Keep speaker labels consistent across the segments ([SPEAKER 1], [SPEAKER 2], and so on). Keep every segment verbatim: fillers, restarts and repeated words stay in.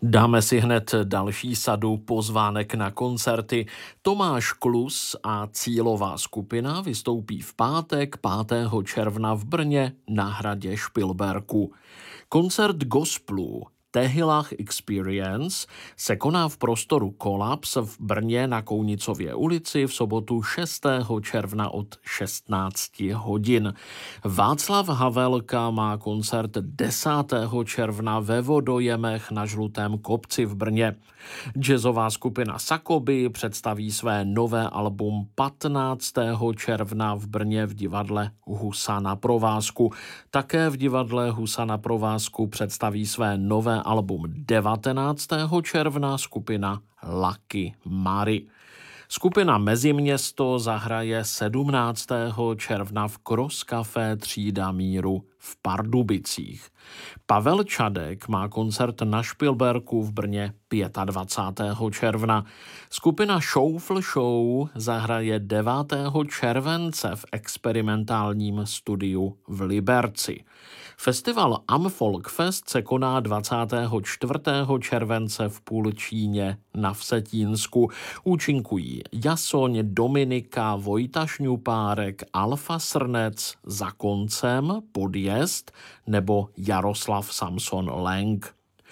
[SPEAKER 1] Dáme si hned další sadu pozvánek na koncerty. Tomáš Klus a cílová skupina vystoupí v pátek pátého června v Brně na hradě Špilberku. Koncert gospelu Tehillah Experience se koná v prostoru Kolaps v Brně na Kounicově ulici v sobotu šestého června od šestnácti hodin. Václav Havelka má koncert desátého června ve Vodojemech na Žlutém kopci v Brně. Jazzová skupina Sakoby představí své nové album patnáctého června v Brně v divadle Husa na provázku. Také v divadle Husa na provázku představí své nové album devatenáctého června skupina Lucky Mary. Skupina Meziměsto zahraje sedmnáctého června v Cross Café Třída míru v Pardubicích. Pavel Čadek má koncert na Špilberku v Brně dvacátého pátého června. Skupina Šoufl Show zahraje devátého července v experimentálním studiu v Liberci. Festival Amfolk Fest se koná dvacátého čtvrtého července v Půlčíně na Vsetínsku. Účinkují Jasoň, Dominika, Vojta Šňupárek, Alfa Srnec, Za koncem, Podjezd nebo Jaroslav Samson Lenk.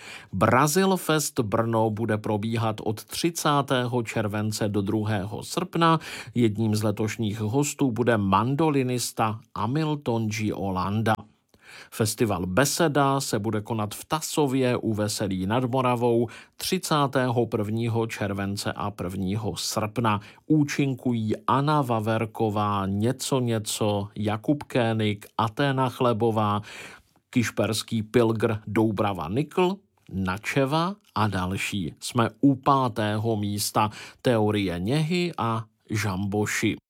[SPEAKER 1] Brazil Fest Brno bude probíhat od třicátého července do druhého srpna. Jedním z letošních hostů bude mandolinista Hamilton G. Olanda. Festival Beseda se bude konat v Tasově u Veselí nad Moravou třicátého prvního července a prvního srpna. Účinkují Anna Vaverková, Něco něco, Jakub Kénik, Aténa Chlebová, Kišperský Pilgr Doubrava Nikl, Načeva a další. Jsme u pátého místa Teorie něhy a Žamboši.